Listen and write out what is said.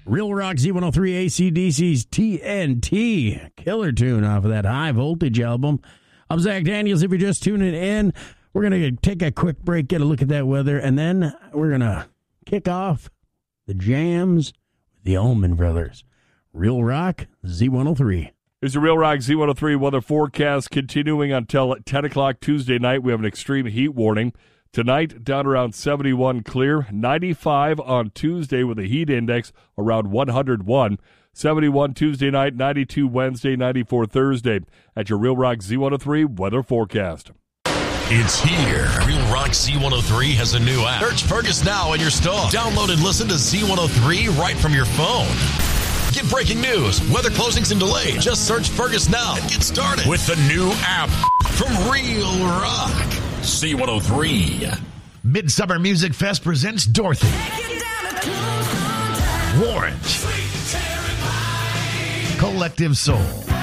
Real Rock Z103 AC/DC's TNT. Killer tune off of that High Voltage album. I'm Zach Daniels. If you're just tuning in, we're going to take a quick break, get a look at that weather, and then we're going to kick off the jams with the Allman Brothers. Real Rock Z103. Here's the Real Rock Z103 weather forecast continuing until 10 o'clock Tuesday night. We have an extreme heat warning. Tonight, down around 71 clear, 95 on Tuesday with a heat index around 101. 71 Tuesday night, 92 Wednesday, 94 Thursday. At your Real Rock Z103 weather forecast. It's here. Real Rock Z103 has a new app. Search Fergus now in your store. Download and listen to Z103 right from your phone. Get breaking news, weather closings and delays. Just search Fergus now and get started with the new app from Real Rock. Z103. Midsummer Music Fest presents Dorothy, Warrant, Collective Soul,